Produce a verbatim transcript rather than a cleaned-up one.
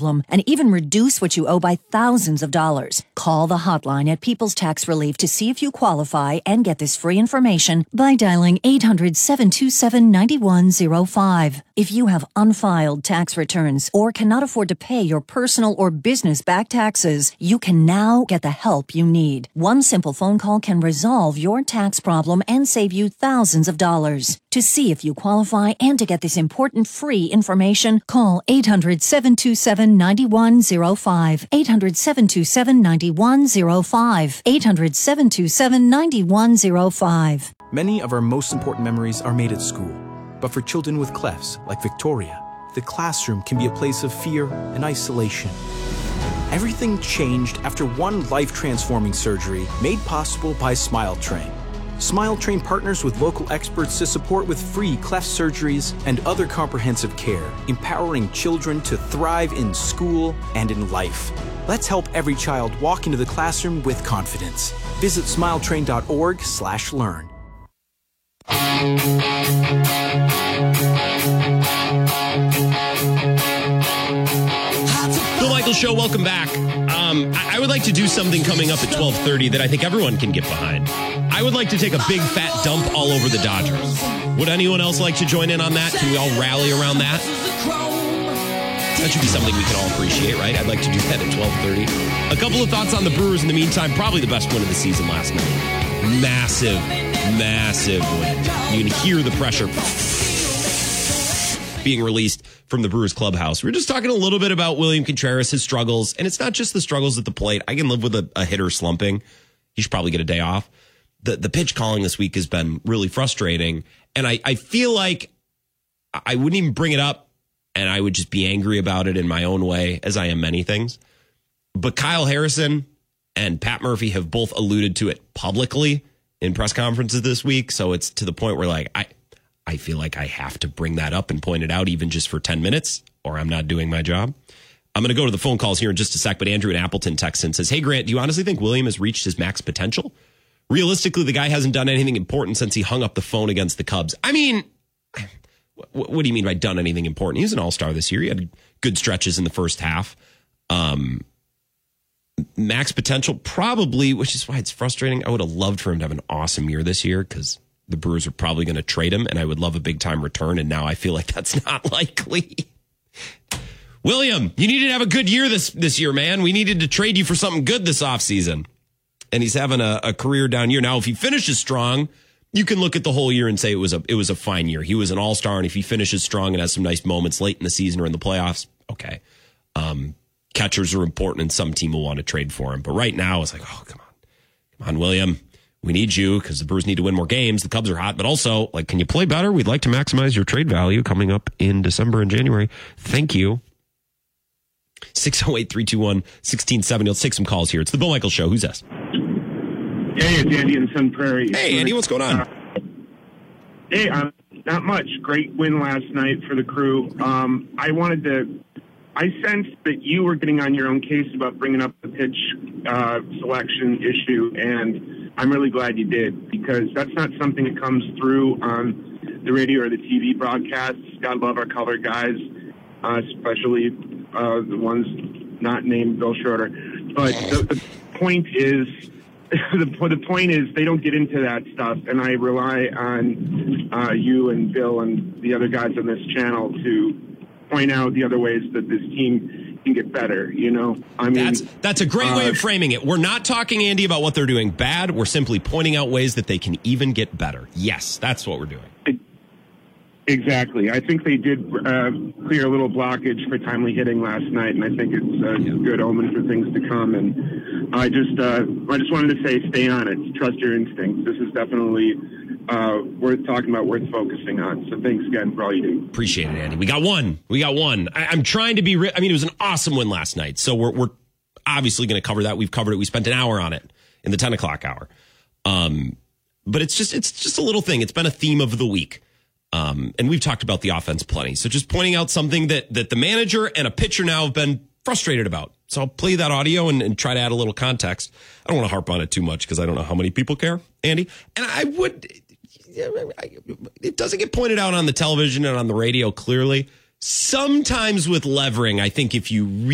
problem and even reduce what you owe by thousands of dollars. Call the hotline at People's Tax Relief to see if you qualify and get this free information by dialing eight hundred, seven two seven, nine one zero five. If you have unfiled tax returns or cannot afford to pay your personal or business back taxes, you can now get the help you need. One simple phone call can resolve your tax problem and save you thousands of dollars. To see if you qualify and to get this important free information, call eight hundred, seven two seven, nine one zero five. eight hundred, seven two seven, nine one zero five. eight hundred, seven two seven, nine one zero five. Many of our most important memories are made at school. But for children with clefts, like Victoria, the classroom can be a place of fear and isolation. Everything changed after one life-transforming surgery made possible by SmileTrain. SmileTrain partners with local experts to support with free cleft surgeries and other comprehensive care, empowering children to thrive in school and in life. Let's help every child walk into the classroom with confidence. Visit smiletrain.org slash learn. Bill Michaels Show, welcome back. Um, I, I would like to do something coming up at twelve thirty that I think everyone can get behind. I would like to take a big fat dump all over the Dodgers. Would anyone else like to join in on that? Can we all rally around that? That should be something we can all appreciate, right? I'd like to do that at twelve thirty. A couple of thoughts on the Brewers in the meantime. Probably the best win of the season last night. Massive, massive win. You can hear the pressure being released from the Brewers clubhouse. We we're just talking a little bit about William Contreras, his struggles. And it's not just the struggles at the plate. I can live with a, a hitter slumping. He should probably get a day off. The the pitch calling this week has been really frustrating. And I, I feel like I wouldn't even bring it up, and I would just be angry about it in my own way, as I am many things. But Kyle Harrison and Pat Murphy have both alluded to it publicly in press conferences this week. So it's to the point where, like, I, I feel like I have to bring that up and point it out, even just for ten minutes, or I'm not doing my job. I'm going to go to the phone calls here in just a sec, but Andrew in Appleton texts and says, hey, Grant, do you honestly think William has reached his max potential? Realistically, the guy hasn't done anything important since he hung up the phone against the Cubs. I mean, what, what do you mean by done anything important? He was an all-star this year. He had good stretches in the first half. Um, max potential, probably, which is why it's frustrating. I would have loved for him to have an awesome year this year because the Brewers are probably going to trade him, and I would love a big-time return, and now I feel like that's not likely. William, you needed to have a good year this, this year, man. We needed to trade you for something good this offseason. And he's having a, a career down year. Now, if he finishes strong, you can look at the whole year and say it was a it was a fine year. He was an all-star, and if he finishes strong and has some nice moments late in the season or in the playoffs, okay. Um, catchers are important, and some team will want to trade for him. But right now, it's like, oh, come on. Come on, William. We need you because the Brewers need to win more games. The Cubs are hot. But also, like, can you play better? We'd like to maximize your trade value coming up in December and January. Thank you. six oh eight, three two one, one six seven zero. Let's take some calls here. It's the Bill Michaels Show. Who's this? Hey, it's Andy in Sun Prairie. Hey, Andy, what's going on? Uh, hey, um, not much. Great win last night for the Crew. Um, I wanted to, I sensed that you were getting on your own case about bringing up the pitch uh, selection issue, and I'm really glad you did, because that's not something that comes through on the radio or the T V broadcasts. God love our color guys, uh, especially uh, the ones not named Bill Schroeder. But the, the point is, the, the point is they don't get into that stuff, and I rely on uh, you and Bill and the other guys on this channel to point out the other ways that this team can get better. You know, I mean, that's that's a great uh, way of framing it. We're not talking, Andy, about what they're doing bad. We're simply pointing out ways that they can even get better. Yes, that's what we're doing. It, Exactly. I think they did uh, clear a little blockage for timely hitting last night, and I think it's a yeah. good omen for things to come. And I just, uh, I just wanted to say, stay on it. Trust your instincts. This is definitely uh, worth talking about, worth focusing on. So thanks again for all you do. Appreciate it, Andy. We got one. We got one. I, I'm trying to be. Ri- I mean, it was an awesome win last night, so we're we're obviously going to cover that. We've covered it. We spent an hour on it in the ten o'clock hour. Um, but it's just it's just a little thing. It's been a theme of the week. Um, and we've talked about the offense plenty. So just pointing out something that that the manager and a pitcher now have been frustrated about. So I'll play that audio and, and try to add a little context. I don't want to harp on it too much because I don't know how many people care, Andy. And I would, it doesn't get pointed out on the television and on the radio clearly. Sometimes with levering, I think if you